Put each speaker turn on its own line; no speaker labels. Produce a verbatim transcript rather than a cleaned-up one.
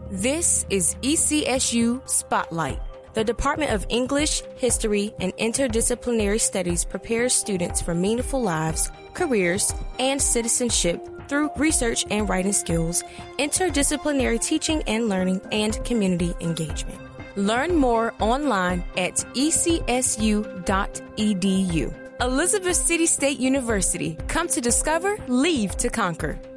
This is E C S U Spotlight. The Department of English, History, and Interdisciplinary Studies prepares students for meaningful lives, careers, and citizenship through research and writing skills, interdisciplinary teaching and learning, and community engagement. Learn more online at e c s u dot e d u. Elizabeth City State University. Come to discover, leave to conquer.